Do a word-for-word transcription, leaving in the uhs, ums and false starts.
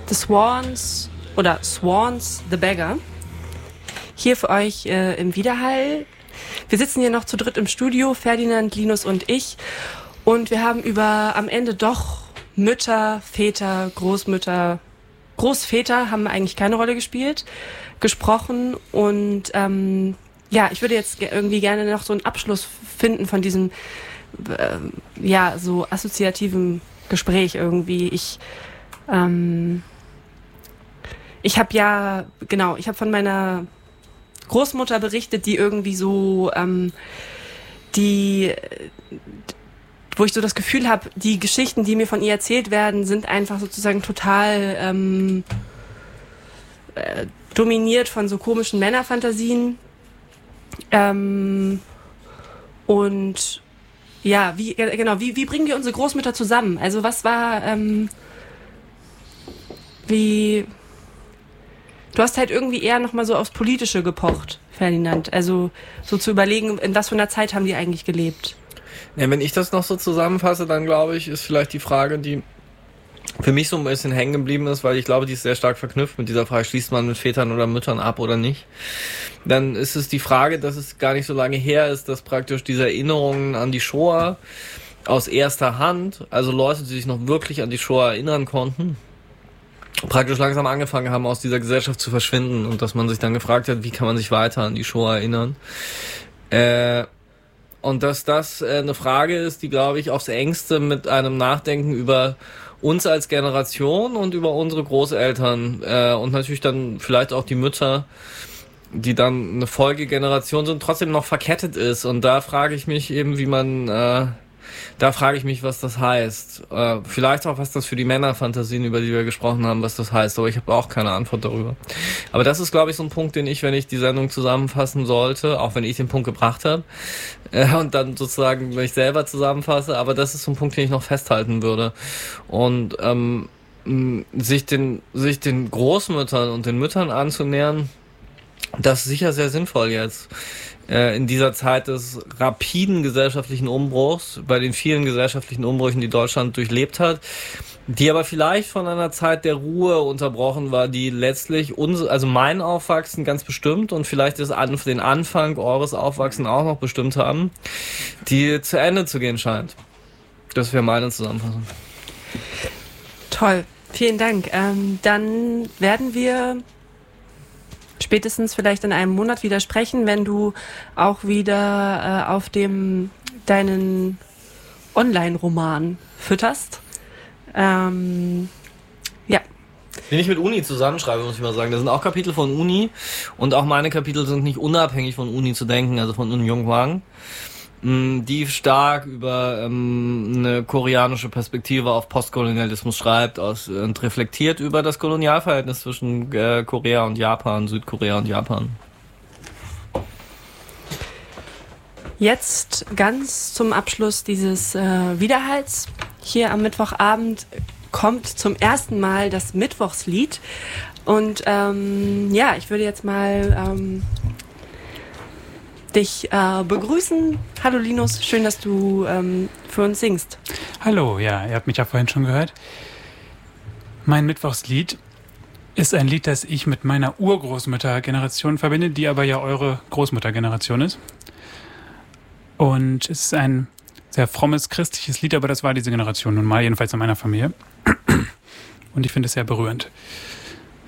The Swans oder Swans the Beggar. Hier für euch äh, im Widerhall. Wir sitzen hier noch zu dritt im Studio, Ferdinand, Linus und ich. Und wir haben über am Ende doch Mütter, Väter, Großmütter, Großväter haben eigentlich keine Rolle gespielt, gesprochen. Und ähm, ja, ich würde jetzt irgendwie gerne noch so einen Abschluss finden von diesem äh, ja, so assoziativen Gespräch irgendwie. Ich ähm, ich habe ja, genau, ich habe von meiner Großmutter berichtet, die irgendwie so, ähm, die, wo ich so das Gefühl habe, die Geschichten, die mir von ihr erzählt werden, sind einfach sozusagen total ähm, äh, dominiert von so komischen Männerfantasien. Ähm, und ja, wie genau, wie, wie bringen wir unsere Großmütter zusammen? Also was war, ähm, wie... Du hast halt irgendwie eher nochmal so aufs Politische gepocht, Ferdinand. Also so zu überlegen, in was für einer Zeit haben die eigentlich gelebt. Ja, wenn ich das noch so zusammenfasse, dann glaube ich, ist vielleicht die Frage, die für mich so ein bisschen hängen geblieben ist, weil ich glaube, die ist sehr stark verknüpft mit dieser Frage, schließt man mit Vätern oder Müttern ab oder nicht. Dann ist es die Frage, dass es gar nicht so lange her ist, dass praktisch diese Erinnerungen an die Shoah aus erster Hand, also Leute, die sich noch wirklich an die Shoah erinnern konnten, praktisch langsam angefangen haben, aus dieser Gesellschaft zu verschwinden und dass man sich dann gefragt hat, wie kann man sich weiter an die Shoah erinnern. Äh, und dass das äh, eine Frage ist, die, glaube ich, aufs Engste mit einem Nachdenken über uns als Generation und über unsere Großeltern äh, und natürlich dann vielleicht auch die Mütter, die dann eine Folgegeneration sind, trotzdem noch verkettet ist. Und da frage ich mich eben, wie man... Äh, Da frage ich mich, was das heißt. Äh, vielleicht auch, was das für die Männerfantasien, über die wir gesprochen haben, was das heißt. Aber ich habe auch keine Antwort darüber. Aber das ist, glaube ich, so ein Punkt, den ich, wenn ich die Sendung zusammenfassen sollte, auch wenn ich den Punkt gebracht habe, äh, und dann sozusagen, wenn ich selber zusammenfasse, aber das ist so ein Punkt, den ich noch festhalten würde. Und ähm, sich den, sich den Großmüttern und den Müttern anzunähern, das ist sicher sehr sinnvoll jetzt. In dieser Zeit des rapiden gesellschaftlichen Umbruchs, bei den vielen gesellschaftlichen Umbrüchen, die Deutschland durchlebt hat, die aber vielleicht von einer Zeit der Ruhe unterbrochen war, die letztlich uns, also mein Aufwachsen ganz bestimmt und vielleicht das an, den Anfang eures Aufwachsen auch noch bestimmt haben, die zu Ende zu gehen scheint. Das wäre meine Zusammenfassung. Toll, vielen Dank. Ähm, dann werden wir spätestens vielleicht in einem Monat wieder sprechen, wenn du auch wieder äh, auf dem deinen Online-Roman fütterst. Ähm, ja. Den ich mit Uni zusammenschreibe, muss ich mal sagen. Da sind auch Kapitel von Uni und auch meine Kapitel sind nicht unabhängig von Uni zu denken, also von Uni Jung-Hwang, die stark über ähm, eine koreanische Perspektive auf Postkolonialismus schreibt aus, und reflektiert über das Kolonialverhältnis zwischen äh, Korea und Japan, Südkorea und Japan. Jetzt ganz zum Abschluss dieses äh, Widerhalls. Hier am Mittwochabend kommt zum ersten Mal das Mittwochslied. Und ähm, ja, ich würde jetzt mal... Ähm, dich äh, begrüßen. Hallo Linus, schön, dass du ähm, für uns singst. Hallo, ja, ihr habt mich ja vorhin schon gehört. Mein Mittwochslied ist ein Lied, das ich mit meiner Urgroßmüttergeneration verbinde, die aber ja eure Großmuttergeneration ist. Und es ist ein sehr frommes, christliches Lied, aber das war diese Generation nun mal, jedenfalls in meiner Familie. Und ich finde es sehr berührend.